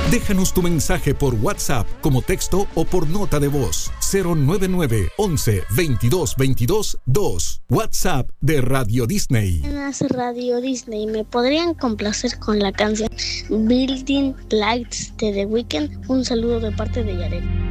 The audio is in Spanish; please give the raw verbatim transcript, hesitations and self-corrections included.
Déjanos tu mensaje por WhatsApp como texto o por nota de voz cero nueve nueve once veintidós veintidós dos. WhatsApp de Radio Disney. Buenas, Radio Disney. ¿Me podrían complacer con la canción Building Lights de The Weeknd? Un saludo de parte de Yaret.